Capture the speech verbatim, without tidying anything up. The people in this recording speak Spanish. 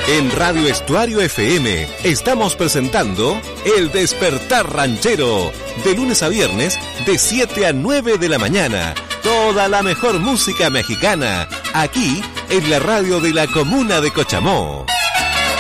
En Radio Estuario F M estamos presentando El Despertar Ranchero, de lunes a viernes de siete a nueve de la mañana. Toda la mejor música mexicana, aquí en la radio de la comuna de Cochamó.